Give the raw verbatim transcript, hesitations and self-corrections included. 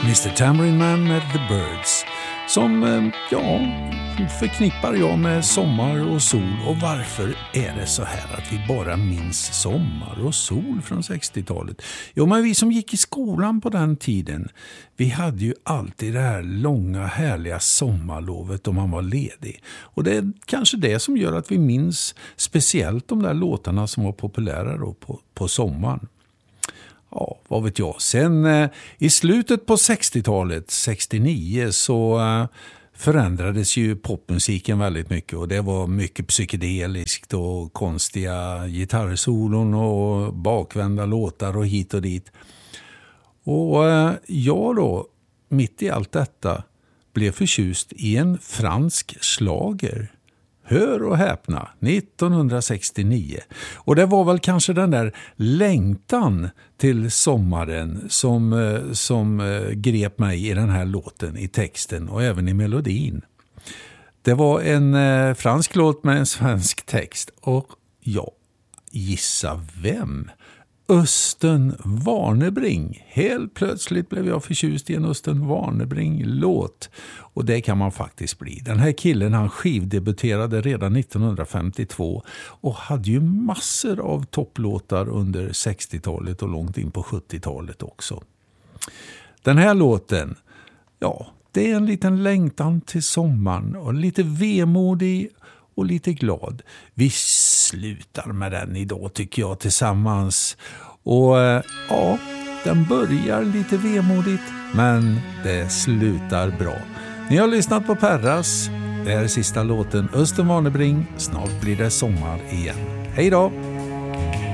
mister Tambourine Man med The Birds, som, ja, förknippar jag med sommar och sol. Och varför är det så här att vi bara minns sommar och sol från sextiotalet? Jo, men vi som gick i skolan på den tiden, vi hade ju alltid det här långa härliga sommarlovet om man var ledig. Och det är kanske det som gör att vi minns speciellt de där låtarna som var populära då på, på sommaren. Ja, vad vet jag. Sen eh, i slutet på sextiotalet, sextionio, så eh, förändrades ju popmusiken väldigt mycket. Och det var mycket psykedeliskt och konstiga gitarrsolon och bakvända låtar och hit och dit. Och eh, jag då, mitt i allt detta, blev förtjust i en fransk slager. Hör och häpna, nittonhundrasextionio. Och det var väl kanske den där längtan till sommaren som, som grep mig i den här låten, i texten och även i melodin. Det var en eh, fransk låt med en svensk text. Och ja, gissa vem? Östen Warnerbring. Helt plötsligt blev jag förtjust i en Östen Warnerbring-låt. Och det kan man faktiskt bli. Den här killen, han skivdebuterade redan nittonhundrafemtiotvå och hade ju massor av topplåtar under sextiotalet och långt in på sjuttiotalet också. Den här låten, ja, det är en liten längtan till sommaren och lite vemodig och lite glad. Vi slutar med den idag, tycker jag, tillsammans. Och ja, den börjar lite vemodigt, men det slutar bra. Ni har lyssnat på Perras. Det är sista låten, Östen Warnerbring. Snart blir det sommar igen. Hej då!